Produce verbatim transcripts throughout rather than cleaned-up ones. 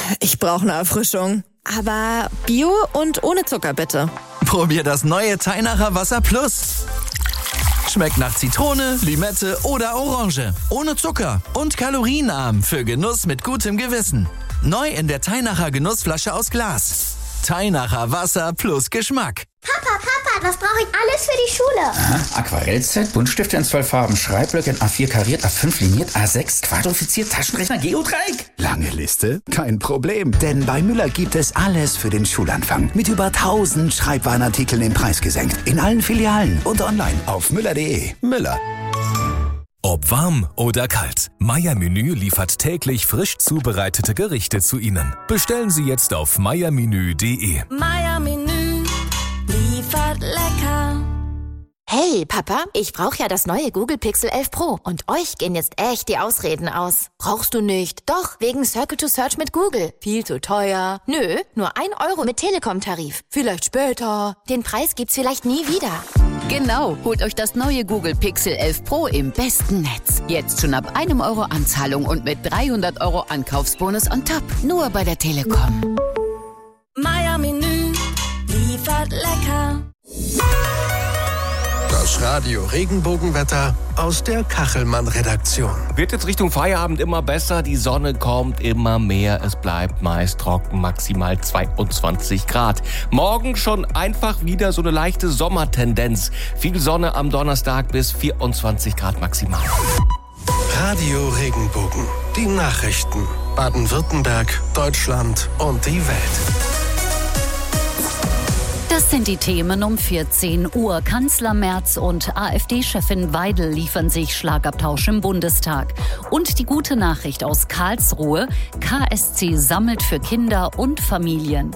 ich brauche eine Erfrischung. Aber Bio und ohne Zucker bitte. Probier das neue Theinacher Wasser Plus. Schmeckt nach Zitrone, Limette oder Orange. Ohne Zucker und kalorienarm für Genuss mit gutem Gewissen. Neu in der Theinacher Genussflasche aus Glas. Theinacher Wasser plus Geschmack. Papa, Papa, was brauche ich alles für die Schule? Aha, Aquarellset, Buntstifte in zwölf Farben, Schreibblöcke in A vier kariert, A fünf liniert, A sechs quadrifiziert, Taschenrechner, Geodreieck. Lange Liste? Kein Problem, denn bei Müller gibt es alles für den Schulanfang. Mit über tausend Schreibwarenartikeln im Preis gesenkt. In allen Filialen und online auf müller punkt de. Müller. Ob warm oder kalt, Meier Menü liefert täglich frisch zubereitete Gerichte zu Ihnen. Bestellen Sie jetzt auf meier menü punkt de. Meier Menü liefert lecker. Hey, Papa, ich brauche ja das neue Google Pixel elf Pro und euch gehen jetzt echt die Ausreden aus. Brauchst du nicht? Doch, wegen Circle to Search mit Google. Viel zu teuer. Nö, nur ein Euro mit Telekom-Tarif. Vielleicht später. Den Preis gibt's vielleicht nie wieder. Genau, holt euch das neue Google Pixel elf Pro im besten Netz. Jetzt schon ab einem Euro Anzahlung und mit dreihundert Euro Ankaufsbonus on top. Nur bei der Telekom. Meier Menü liefert lecker. Das Radio Regenbogenwetter aus der Kachelmann-Redaktion. Wird jetzt Richtung Feierabend immer besser, die Sonne kommt immer mehr, es bleibt meist trocken, maximal zweiundzwanzig Grad. Morgen schon einfach wieder so eine leichte Sommertendenz. Viel Sonne am Donnerstag bis vierundzwanzig Grad maximal. Radio Regenbogen, die Nachrichten. Baden-Württemberg, Deutschland und die Welt. Das sind die Themen um vierzehn Uhr. Kanzler Merz und AfD-Chefin Weidel liefern sich Schlagabtausch im Bundestag. Und die gute Nachricht aus Karlsruhe: K S C sammelt für Kinder und Familien.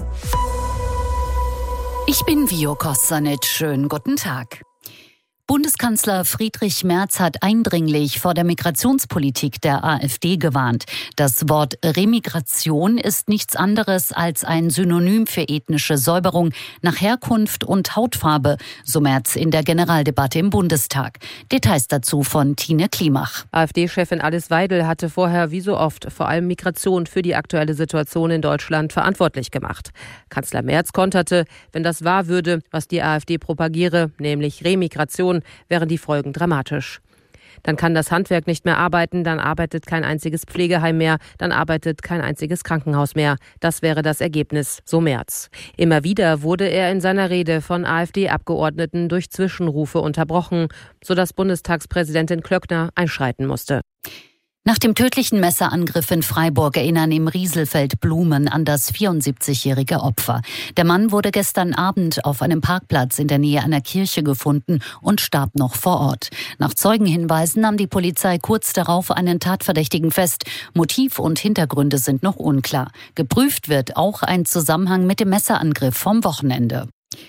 Ich bin Vio Kosanic. Schönen guten Tag. Bundeskanzler Friedrich Merz hat eindringlich vor der Migrationspolitik der AfD gewarnt. Das Wort Remigration ist nichts anderes als ein Synonym für ethnische Säuberung nach Herkunft und Hautfarbe, so Merz in der Generaldebatte im Bundestag. Details dazu von Tine Klimach. AfD-Chefin Alice Weidel hatte vorher wie so oft vor allem Migration für die aktuelle Situation in Deutschland verantwortlich gemacht. Kanzler Merz konterte, wenn das wahr würde, was die AfD propagiere, nämlich Remigration, wären die Folgen dramatisch. Dann kann das Handwerk nicht mehr arbeiten, dann arbeitet kein einziges Pflegeheim mehr, dann arbeitet kein einziges Krankenhaus mehr. Das wäre das Ergebnis, so Merz. Immer wieder wurde er in seiner Rede von AfD-Abgeordneten durch Zwischenrufe unterbrochen, sodass Bundestagspräsidentin Klöckner einschreiten musste. Nach dem tödlichen Messerangriff in Freiburg erinnern im Rieselfeld Blumen an das vierundsiebzigjährige Opfer. Der Mann wurde gestern Abend auf einem Parkplatz in der Nähe einer Kirche gefunden und starb noch vor Ort. Nach Zeugenhinweisen nahm die Polizei kurz darauf einen Tatverdächtigen fest. Motiv und Hintergründe sind noch unklar. Geprüft wird auch ein Zusammenhang mit dem Messerangriff vom Wochenende.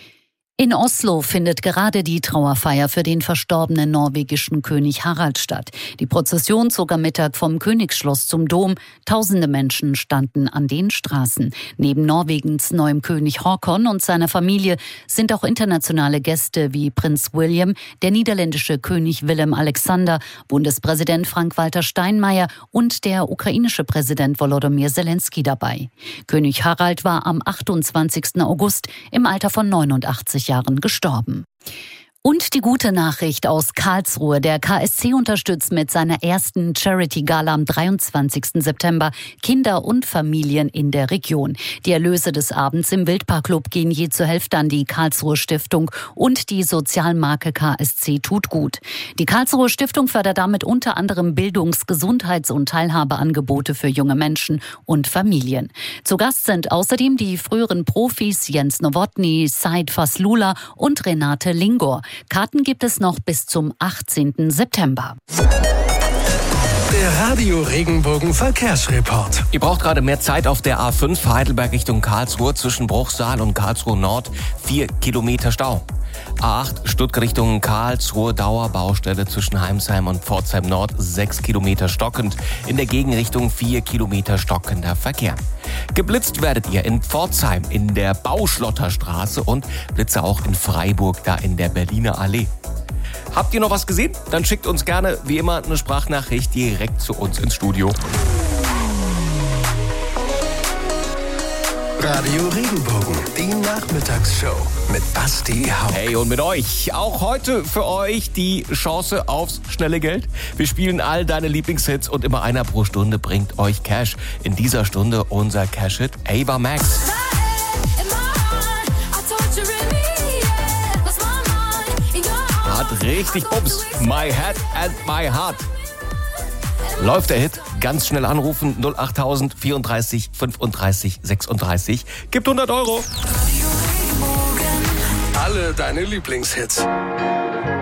In Oslo findet gerade die Trauerfeier für den verstorbenen norwegischen König Harald statt. Die Prozession zog am Mittag vom Königsschloss zum Dom. Tausende Menschen standen an den Straßen. Neben Norwegens neuem König Håkon und seiner Familie sind auch internationale Gäste wie Prinz William, der niederländische König Willem Alexander, Bundespräsident Frank-Walter Steinmeier und der ukrainische Präsident Volodymyr Zelensky dabei. König Harald war am achtundzwanzigsten August im Alter von neunundachtzig Jahren gestorben. Und die gute Nachricht aus Karlsruhe. Der K S C unterstützt mit seiner ersten Charity-Gala am dreiundzwanzigsten September Kinder und Familien in der Region. Die Erlöse des Abends im Wildparkclub gehen je zur Hälfte an die Karlsruhe Stiftung und die Sozialmarke K S C tut gut. Die Karlsruhe Stiftung fördert damit unter anderem Bildungs-, Gesundheits- und Teilhabeangebote für junge Menschen und Familien. Zu Gast sind außerdem die früheren Profis Jens Nowotny, Said Faslula und Renate Lingor. Karten gibt es noch bis zum achtzehnten September. Der Radio Regenbogen Verkehrsreport. Ihr braucht gerade mehr Zeit auf der A fünf Heidelberg Richtung Karlsruhe zwischen Bruchsal und Karlsruhe Nord. Vier Kilometer Stau. A acht Stuttgart Richtung Karlsruhe, Dauerbaustelle zwischen Heimsheim und Pforzheim Nord, sechs Kilometer stockend. In der Gegenrichtung vier Kilometer stockender Verkehr. Geblitzt werdet ihr in Pforzheim in der Bauschlotterstraße und Blitze auch in Freiburg, da in der Berliner Allee. Habt ihr noch was gesehen? Dann schickt uns gerne, wie immer, eine Sprachnachricht direkt zu uns ins Studio. Radio Regenbogen, die Nachmittagsshow mit Basti Hauck. Hey, und mit euch auch heute für euch die Chance aufs schnelle Geld. Wir spielen all deine Lieblingshits und immer einer pro Stunde bringt euch Cash. In dieser Stunde unser Cash-Hit Ava Max. Hat richtig Bums. My Head and My Heart. Läuft der Hit? Ganz schnell anrufen. null acht tausend vierunddreißig fünfunddreißig sechsunddreißig. Gibt hundert Euro. Alle deine Lieblingshits.